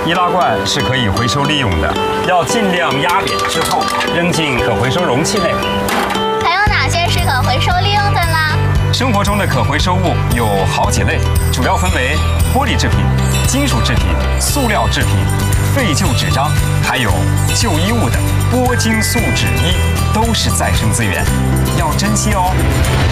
易拉罐是可以回收利用的，要尽量压扁之后扔进可回收容器内。 还有哪些是可回收利用的呢？ 生活中的可回收物有好几类，主要分为玻璃制品、金属制品、塑料制品、废旧纸张，还有旧衣物等。铂金塑纸衣都是再生资源，要珍惜哦。